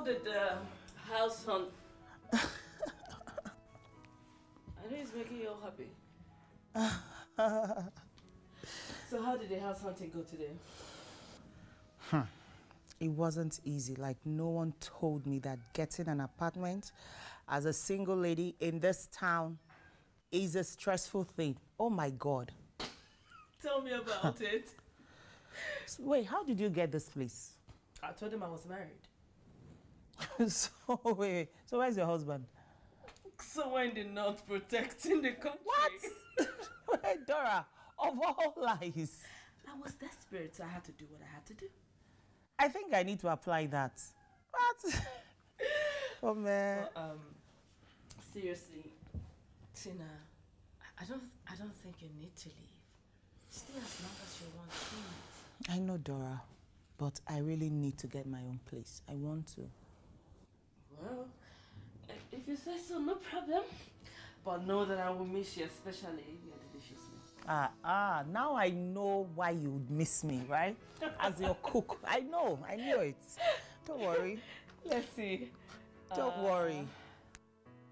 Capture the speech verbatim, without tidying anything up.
how did the house hunt? I know it's making you all happy. So how did the house hunting go today? Hmm. It wasn't easy. Like, no one told me that getting an apartment as a single lady in this town is a stressful thing. Oh my God. Tell me about it. So, wait, how did you get this place? I told him I was married. so, wait, wait, so where's your husband? Somewhere in the north protecting the country. What? Wait, Dora, of all lies. I was desperate, so I had to do what I had to do. I think I need to apply that. What? Oh, man. But, um, seriously, Tina, I don't, I don't think you need to leave. Stay as long as you want, please. I know, Dora, but I really need to get my own place. I want to. Well, if you say so, no problem. But know that I will miss you, especially your delicious meal. Ah, ah, now I know why you would miss me, right? As your cook. I know, I knew it. Don't worry. Let's see. Don't uh, worry.